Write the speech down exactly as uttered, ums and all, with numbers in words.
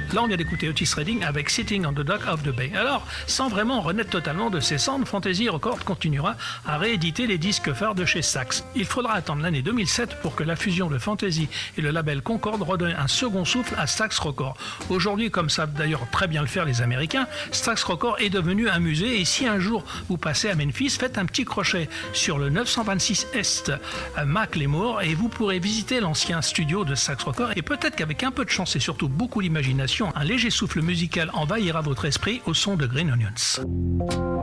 Là, on vient d'écouter Otis Redding avec Sitting on the Dock of the Bay. Alors, sans vraiment renaître totalement de ses cendres, Fantasy Records continuera à rééditer les disques phares de chez Stax. Il faudra attendre l'année deux mille sept pour que la fusion de Fantasy et le label Concorde redonne un second souffle à Stax Records. Aujourd'hui, comme savent d'ailleurs très bien le faire les Américains, Stax Records est devenu un musée, et si un jour vous passez à Memphis, faites un petit crochet sur le neuf cent vingt-six Est à Macklemore et vous pourrez visiter l'ancien studio de Stax Records, et peut-être qu'avec un peu de chance et surtout beaucoup d'imagination, un léger souffle musical envahira votre esprit au son de Green Onions.